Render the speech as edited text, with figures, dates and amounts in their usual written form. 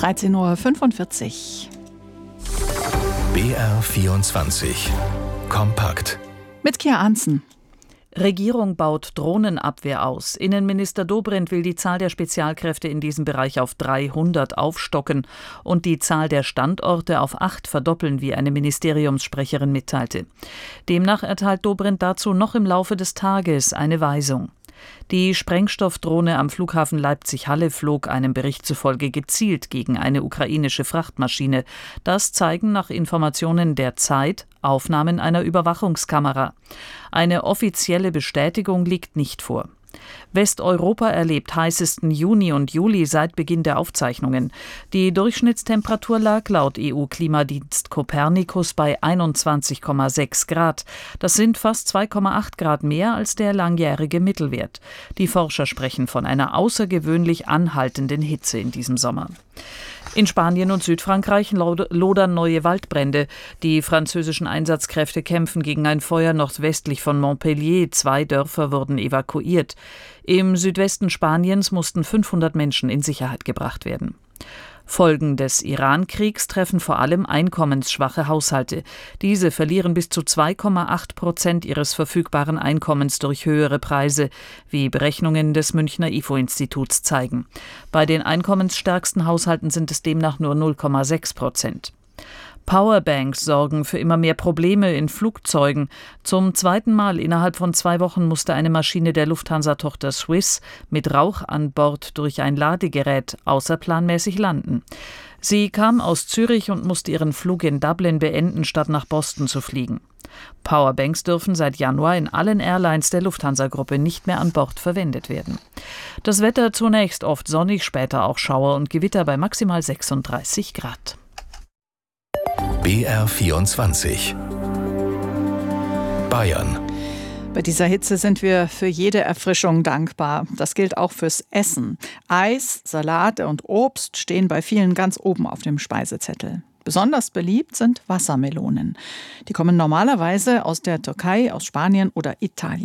13:45 Uhr. BR24 Kompakt. Mit Kia Arntzen. Regierung baut Drohnenabwehr aus. Innenminister Dobrindt will die Zahl der Spezialkräfte in diesem Bereich auf 300 aufstocken und die Zahl der Standorte auf 8 verdoppeln, wie eine Ministeriumssprecherin mitteilte. Demnach erteilt Dobrindt dazu noch im Laufe des Tages eine Weisung. Die Sprengstoffdrohne am Flughafen Leipzig-Halle flog einem Bericht zufolge gezielt gegen eine ukrainische Frachtmaschine. Das zeigen nach Informationen der Zeit Aufnahmen einer Überwachungskamera. Eine offizielle Bestätigung liegt nicht vor. Westeuropa erlebt heißesten Juni und Juli seit Beginn der Aufzeichnungen. Die Durchschnittstemperatur lag laut EU-Klimadienst Copernicus bei 21,6 Grad. Das sind fast 2,8 Grad mehr als der langjährige Mittelwert. Die Forscher sprechen von einer außergewöhnlich anhaltenden Hitze in diesem Sommer. In Spanien und Südfrankreich lodern neue Waldbrände. Die französischen Einsatzkräfte kämpfen gegen ein Feuer nordwestlich von Montpellier. 2 Dörfer wurden evakuiert. Im Südwesten Spaniens mussten 500 Menschen in Sicherheit gebracht werden. Folgen des Iran-Kriegs treffen vor allem einkommensschwache Haushalte. Diese verlieren bis zu 2,8% ihres verfügbaren Einkommens durch höhere Preise, wie Berechnungen des Münchner IFO-Instituts zeigen. Bei den einkommensstärksten Haushalten sind es demnach nur 0,6%. Powerbanks sorgen für immer mehr Probleme in Flugzeugen. Zum 2. Mal innerhalb von 2 Wochen musste eine Maschine der Lufthansa-Tochter Swiss mit Rauch an Bord durch ein Ladegerät außerplanmäßig landen. Sie kam aus Zürich und musste ihren Flug in Dublin beenden, statt nach Boston zu fliegen. Powerbanks dürfen seit Januar in allen Airlines der Lufthansa-Gruppe nicht mehr an Bord verwendet werden. Das Wetter zunächst oft sonnig, später auch Schauer und Gewitter bei maximal 36 Grad. BR24 Bayern. Bei dieser Hitze sind wir für jede Erfrischung dankbar. Das gilt auch fürs Essen. Eis, Salate und Obst stehen bei vielen ganz oben auf dem Speisezettel. Besonders beliebt sind Wassermelonen. Die kommen normalerweise aus der Türkei, aus Spanien oder Italien.